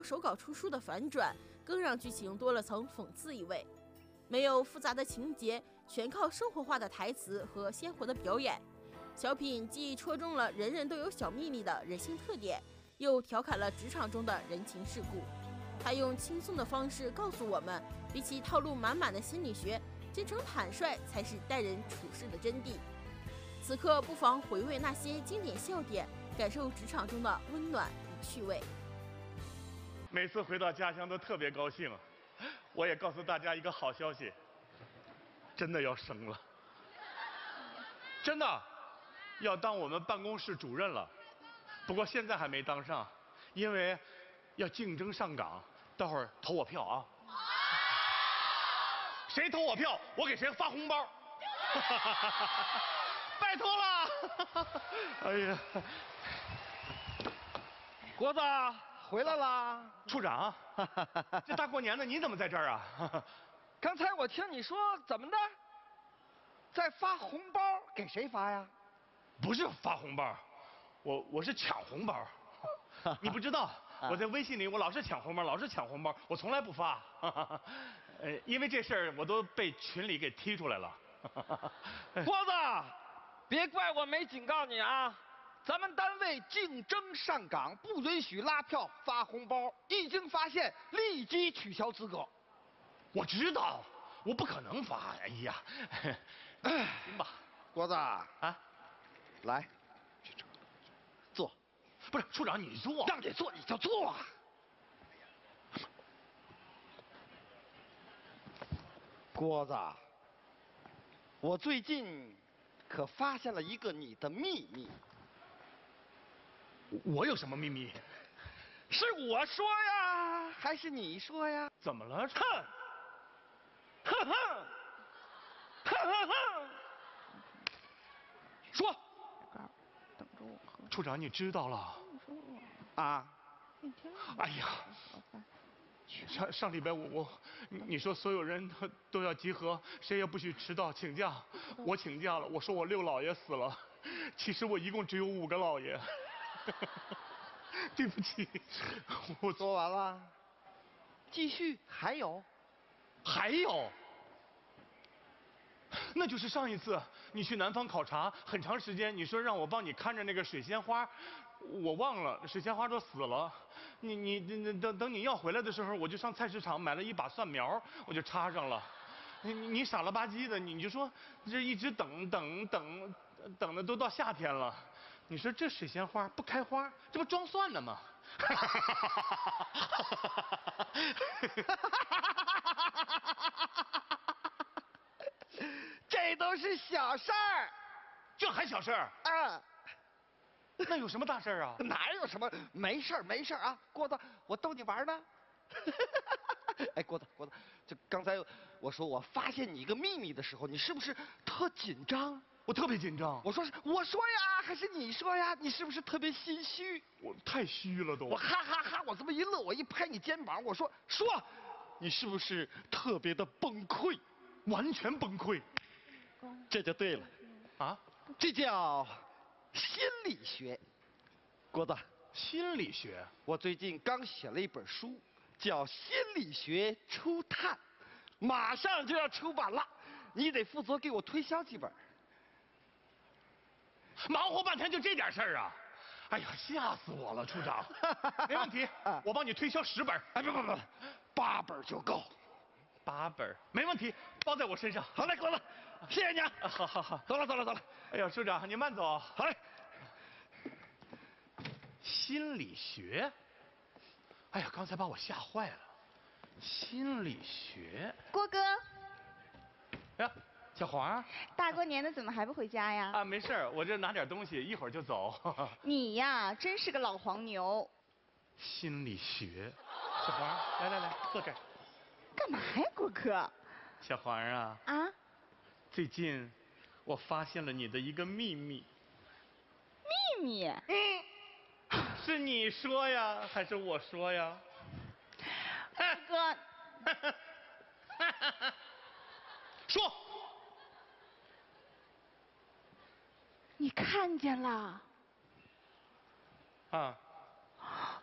手稿出书的反转，更让剧情多了层讽刺意味。没有复杂的情节，全靠生活化的台词和鲜活的表演。小品既戳中了人人都有小秘密的人性特点，又调侃了职场中的人情世故。他用轻松的方式告诉我们，比起套路满满的心理学，真诚坦率才是待人处事的真谛。此刻不妨回味那些经典笑点，感受职场中的温暖与趣味。 每次回到家乡都特别高兴，我也告诉大家一个好消息，真的要升了，真的要当我们办公室主任了。不过现在还没当上，因为要竞争上岗，待会儿投我票啊！谁投我票，我给谁发红包。拜托了！哎呀， 国子回来啦！ 处长，这大过年的你怎么在这儿啊？ 刚才我听你说怎么的，在发红包，给谁发呀？ 不是发红包，我是抢红包。你不知道，我在微信里我老是抢红包，老是抢红包，我从来不发。因为这事儿我都被群里给踢出来了。 国子，别怪我没警告你啊！咱们单位竞争上岗，不允许拉票发红包，一经发现立即取消资格。 我知道，我不可能发。哎呀，行吧， 国子啊， 来，坐。 不是处长，你坐。 让你坐你就坐啊。郭子，我最近可发现了一个你的秘密。 我有什么秘密？ 是我说呀，还是你说呀？ 怎么了？ 哼，哼哼，哼哼哼，说。 等着我喝。 处长，你知道了？ 啊？ 哎呀，上礼拜你说所有人都要集合，谁也不许迟到请假。我请假了，我说我6老爷死了，其实我一共只有5个老爷。对不起，我说完了。继续，还有？ 还有？那就是上一次你去南方考察很长时间，你说让我帮你看着那个水仙花，我忘了，水仙花都死了。等你要回来的时候，我就上菜市场买了一把蒜苗，我就插上了。你傻了吧唧的，你就说这一直等的都到夏天了。你说这水仙花不开花，这不装蒜呢吗？ 这都是小事儿， 这还小事儿？ 啊， 那有什么大事儿啊？ 哪有什么？没事儿，没事儿啊，郭子，我逗你玩呢。哎，郭子，就刚才我说我发现你一个秘密的时候，你是不是特紧张？ 我特别紧张。 我说呀，还是你说呀？你是不是特别心虚？ 我太虚了都。 我哈哈哈，我这么一乐，我一拍你肩膀，我说，你是不是特别的崩溃？ 完全崩溃。 这就对了， 啊， 这叫心理学。郭子， 心理学？ 我最近刚写了一本书，叫《心理学初探》，马上就要出版了，你得负责给我推销几本。 忙活半天就这点事儿啊！哎呀，吓死我了，处长。没问题，我帮你推销10本。 哎，不，8本就够。 8本，没问题，包在我身上。 好嘞，郭子，谢谢你啊。 好， 走了。 哎呀，处长你慢走。 好嘞。 心理学？哎呀，刚才把我吓坏了。心理学？ 郭哥。 呀，小黄。 大过年的怎么还不回家呀？ 啊，没事儿，我这拿点东西，一会儿就走。 你呀，真是个老黄牛。 心理学，小黄，来，坐这儿。 干嘛呀，郭哥？ 小黄啊。 啊？ 最近我发现了你的一个秘密。 秘密？ 是你说呀，还是我说呀？ 哥。 说。 你看见了？ 啊。